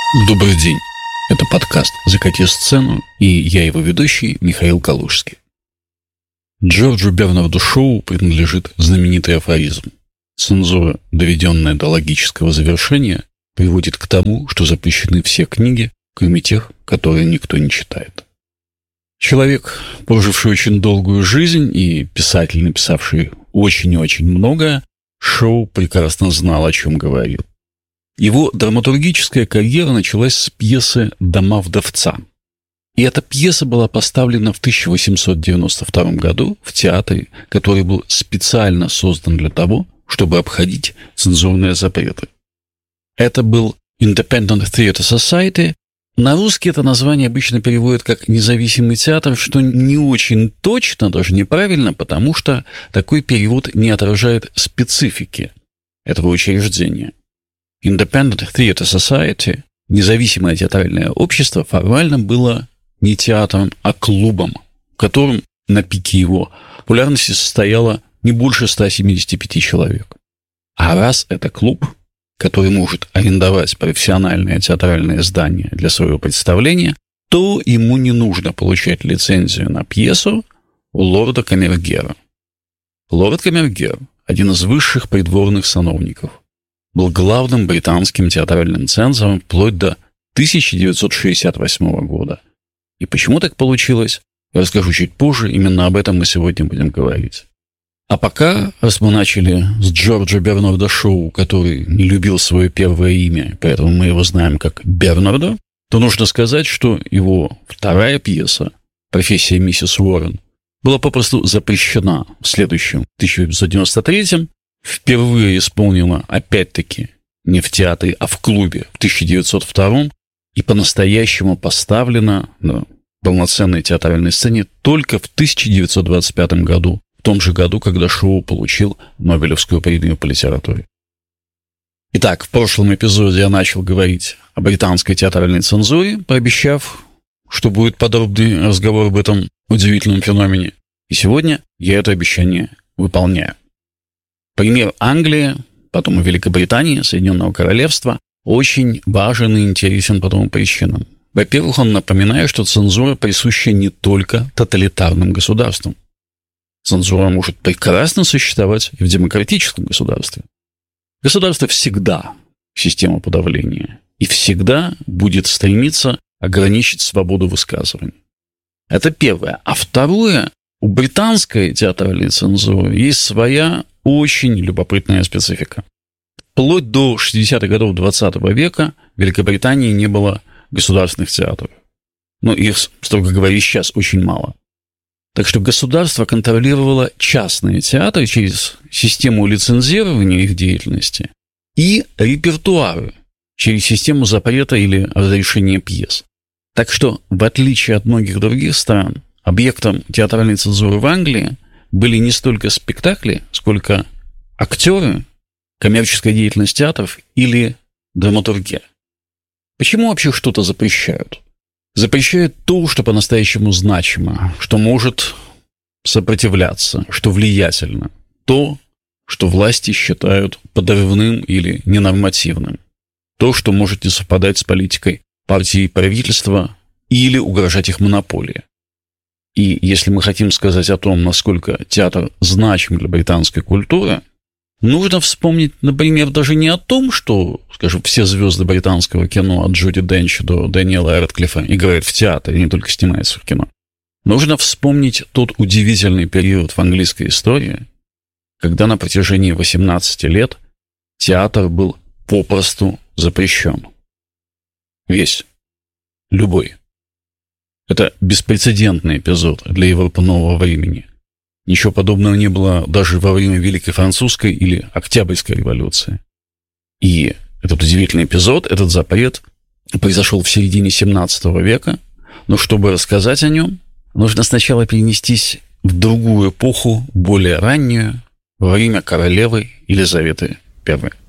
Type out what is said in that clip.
Добрый день. Это подкаст «Закати сцену», и я его ведущий Михаил Калужский. Джорджу Бернарду Шоу принадлежит знаменитый афоризм: цензура, доведенная до логического завершения, приводит к тому, что запрещены все книги, кроме тех, которые никто не читает. Человек, проживший очень долгую жизнь, и писатель, написавший очень и очень многое, Шоу прекрасно знал, о чем говорил. Его драматургическая карьера началась с пьесы «Дома вдовца». И эта пьеса была поставлена в 1892 году в театре, который был специально создан для того, чтобы обходить цензурные запреты. Это был Independent Theatre Society. На русский это название обычно переводят как «независимый театр», что не очень точно, даже неправильно, потому что такой перевод не отражает специфики этого учреждения. Independent Theatre Society, независимое театральное общество, формально было не театром, а клубом, в котором на пике его популярности состояло не больше 175 человек. А раз это клуб, который может арендовать профессиональное театральное здание для своего представления, то ему не нужно получать лицензию на пьесу у лорда Камергера. Лорд Камергер, один из высших придворных сановников, был главным британским театральным цензором вплоть до 1968 года. И почему так получилось, я расскажу чуть позже, именно об этом мы сегодня будем говорить. А пока, раз мы начали с Джорджа Бернарда Шоу, который не любил свое первое имя, поэтому мы его знаем как Бернарда, то нужно сказать, что его вторая пьеса «Профессия миссис Уоррен» была попросту запрещена в следующем, 1993-м, впервые исполнена, опять-таки, не в театре, а в клубе в 1902-м и по-настоящему поставлена на полноценной театральной сцене только в 1925 году, в том же году, когда Шоу получил Нобелевскую премию по литературе. Итак, в прошлом эпизоде я начал говорить о британской театральной цензуре, пообещав, что будет подробный разговор об этом удивительном феномене. И сегодня я это обещание выполняю. Пример Англии, потом и Великобритании, Соединенного Королевства очень важен и интересен по двум причинам. Во-первых, он напоминает, что цензура присуща не только тоталитарным государствам. Цензура может прекрасно существовать и в демократическом государстве. Государство всегда система подавления и всегда будет стремиться ограничить свободу высказывания. Это первое. А второе, у британской театральной цензуры есть своя очень любопытная специфика. Вплоть до 60-х годов XX века в Великобритании не было государственных театров. Но их, строго говоря, сейчас очень мало. Так что государство контролировало частные театры через систему лицензирования их деятельности и репертуары через систему запрета или разрешения пьес. Так что, в отличие от многих других стран, объектом театральной цензуры в Англии были не столько спектакли, сколько актеры, коммерческая деятельность театров или драматургия. Почему вообще что-то запрещают? Запрещают то, что по-настоящему значимо, что может сопротивляться, что влиятельно, то, что власти считают подрывным или ненормативным, то, что может не совпадать с политикой партии и правительства или угрожать их монополии. И если мы хотим сказать о том, насколько театр значим для британской культуры, нужно вспомнить, например, даже не о том, что, скажем, все звезды британского кино от Джуди Денча до Дэниела Рэдклиффа играют в театре, не только снимаются в кино. Нужно вспомнить тот удивительный период в английской истории, когда на протяжении 18 лет театр был попросту запрещен. Весь. Любой. Это беспрецедентный эпизод для Европы нового времени. Ничего подобного не было даже во время Великой Французской или Октябрьской революции. И этот удивительный эпизод, этот запрет произошел в середине 17 века, но чтобы рассказать о нем, нужно сначала перенестись в другую эпоху, более раннюю, во время королевы Елизаветы I.